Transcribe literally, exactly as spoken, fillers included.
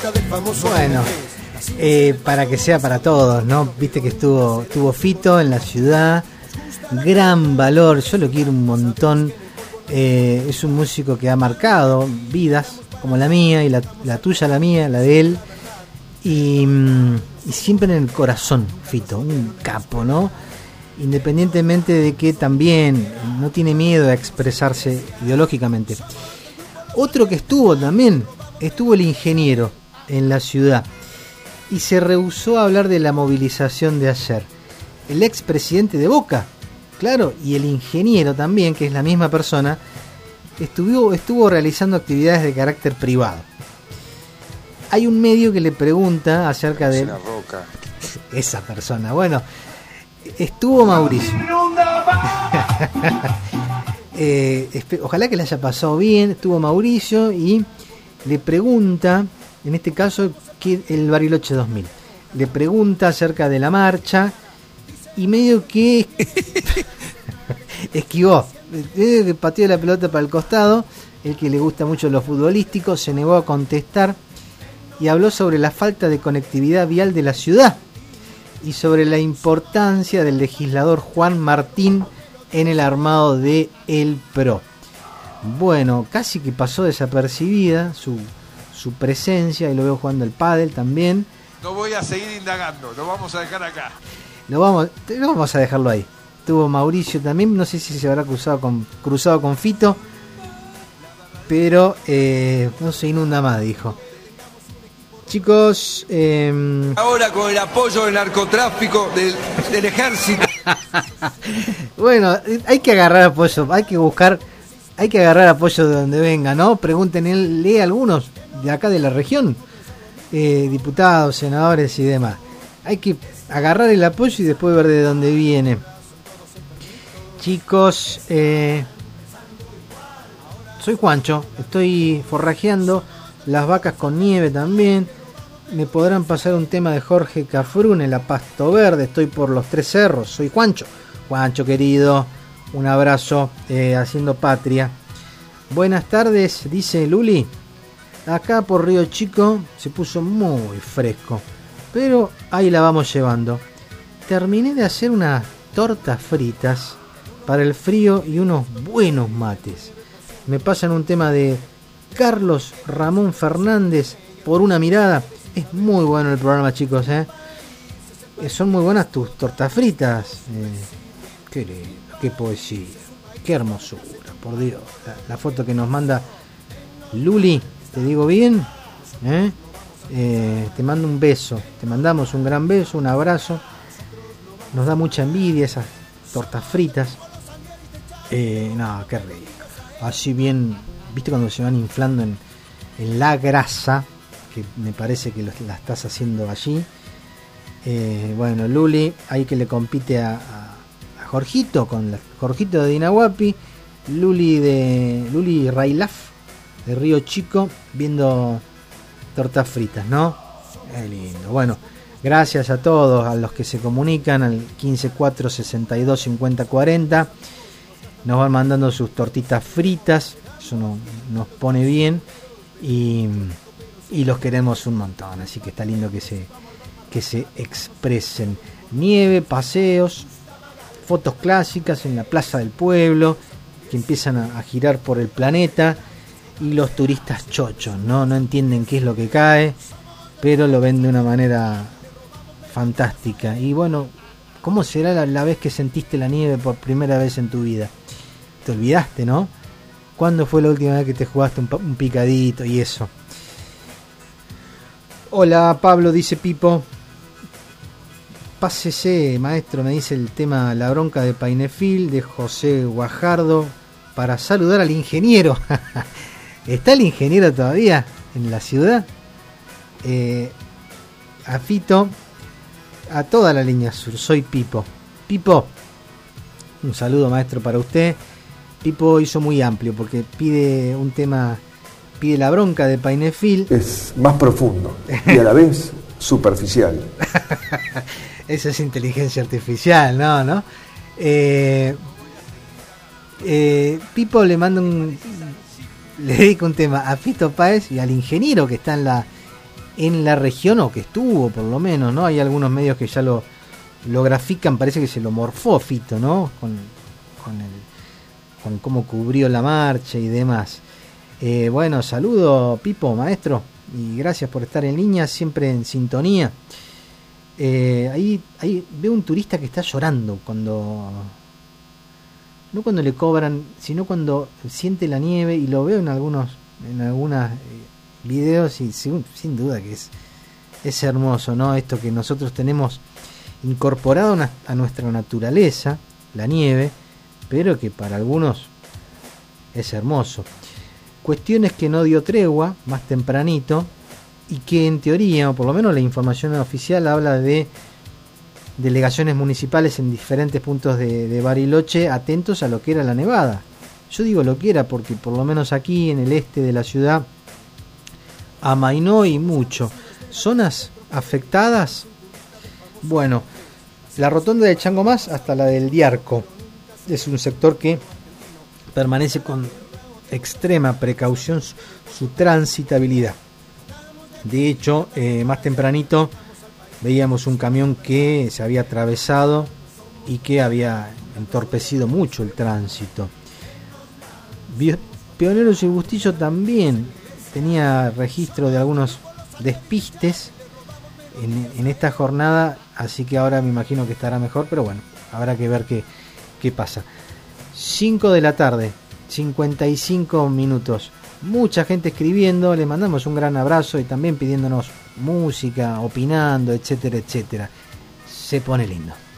Bueno, eh, para que sea para todos, ¿no? Viste que estuvo, estuvo Fito en la ciudad, gran valor, yo lo quiero un montón. Eh, es un músico que ha marcado vidas como la mía y la, la tuya, la mía, la de él, y, y siempre en el corazón, Fito, un capo, ¿no? Independientemente de que también no tiene miedo a expresarse ideológicamente. Otro que estuvo también, estuvo el Ingeniero en la ciudad y se rehusó a hablar de la movilización de ayer. El expresidente de Boca, claro, y el Ingeniero también, que es la misma persona, estuvo, estuvo realizando actividades de carácter privado. Hay un medio que le pregunta acerca de Roca. esa persona. Bueno, estuvo Mauricio. eh, ojalá que le haya pasado bien. Estuvo Mauricio y le pregunta, en este caso, que el Bariloche dos mil. Le pregunta acerca de la marcha y medio que esquivó, medio que pateó la pelota para el costado. El que le gusta mucho lo futbolístico se negó a contestar y habló sobre la falta de conectividad vial de la ciudad y sobre la importancia del legislador Juan Martín en el armado de El Pro. Bueno, casi que pasó desapercibida su, su presencia, y lo veo jugando el pádel también. No voy a seguir indagando, lo vamos a dejar acá. Lo vamos, lo vamos a dejarlo ahí. Tuvo Mauricio también, no sé si se habrá cruzado con, cruzado con Fito, pero eh, no se inunda más, dijo. Chicos, eh... ahora con el apoyo del narcotráfico del, del ejército. Bueno, hay que agarrar apoyo, hay que buscar, hay que agarrar apoyo de donde venga, ¿no? Pregúntenle a algunos de acá de la región, eh, diputados, senadores y demás. Hay que agarrar el apoyo y después ver de dónde viene. Chicos, eh... soy Juancho, estoy forrajeando las vacas con nieve también. Me podrán pasar un tema de Jorge Cafrune, La Pasto Verde, estoy por los Tres Cerros, soy Juancho. Juancho querido, un abrazo, eh, haciendo patria. Buenas tardes, dice Luli. Acá por Río Chico se puso muy fresco, pero ahí la vamos llevando. Terminé de hacer unas tortas fritas para el frío y unos buenos mates. Me pasan un tema de Carlos Ramón Fernández, Por una mirada. Es muy bueno el programa, chicos, ¿eh? Son muy buenas tus tortas fritas. Eh, qué lindo, qué poesía, qué hermosura, por Dios. La, la foto que nos manda Luli, ¿te digo bien? ¿Eh? Eh, te mando un beso, te mandamos un gran beso, un abrazo. Nos da mucha envidia esas tortas fritas. Eh, no, qué rico. Así bien, ¿viste cuando se van inflando en, en la grasa? Que me parece que lo, la estás haciendo allí. Eh, bueno, Luli, ahí que le compite a, a, a Jorgito, con la, Jorgito de Dinahuapi, Luli de Luli Railaf de Río Chico, viendo tortas fritas, ¿no? Qué lindo. Bueno, gracias a todos, a los que se comunican al quince cuatro sesenta y dos cincuenta cuarenta. Nos van mandando sus tortitas fritas, eso no, nos pone bien y, y los queremos un montón, así que está lindo que se, que se expresen. Nieve, paseos, fotos clásicas en la Plaza del Pueblo, que empiezan a, a girar por el planeta, y los turistas chochos, ¿no? No entienden qué es lo que cae, pero lo ven de una manera fantástica. Y bueno, ¿cómo será la, la vez que sentiste la nieve por primera vez en tu vida? Te olvidaste, ¿no? ¿Cuándo fue la última vez que te jugaste un, un picadito y eso? Hola Pablo, dice Pipo. Pásese, maestro, me dice el tema La Bronca de Painefil, de José Guajardo, para saludar al ingeniero. ¿Está el ingeniero todavía en la ciudad? Eh, a Fito, a toda la línea sur, soy Pipo. Pipo, un saludo, maestro, para usted. Pipo hizo muy amplio porque pide un tema, pide La Bronca de Painefil. Es más profundo y a la vez superficial. Eso es inteligencia artificial, ¿no? ¿no? Eh, eh, Pipo le manda un, le dedica un tema a Fito Páez y al ingeniero que está en la en la región, o que estuvo por lo menos, ¿no? Hay algunos medios que ya lo, lo grafican, parece que se lo morfó Fito, ¿no? Con, con, el, con cómo cubrió la marcha y demás. Eh, bueno, saludo Pipo, maestro, y gracias por estar en línea, siempre en sintonía. Eh, ahí, ahí veo un turista que está llorando cuando... No cuando le cobran, sino cuando siente la nieve, y lo veo en algunos en algunos eh, videos, y sin, sin duda que es, es hermoso, ¿no? Esto que nosotros tenemos incorporado a, a nuestra naturaleza, la nieve, pero que para algunos es hermoso. Cuestiones que no dio tregua más tempranito, y que en teoría, o por lo menos la información oficial, habla de delegaciones municipales en diferentes puntos de, de Bariloche atentos a lo que era la nevada. Yo digo lo que era porque por lo menos aquí en el este de la ciudad amainó y mucho. Zonas afectadas, bueno, la rotonda de Changomás hasta la del Diarco es un sector que permanece con extrema precaución su, su transitabilidad. De hecho, eh, más tempranito veíamos un camión que se había atravesado y que había entorpecido mucho el tránsito. Pioneros y Bustillo también tenía registro de algunos despistes en, en esta jornada, así que ahora me imagino que estará mejor, pero bueno, habrá que ver qué, qué pasa. cinco de la tarde, cincuenta y cinco minutos. Mucha gente escribiendo, le mandamos un gran abrazo y también pidiéndonos música, opinando, etcétera, etcétera. Se pone lindo.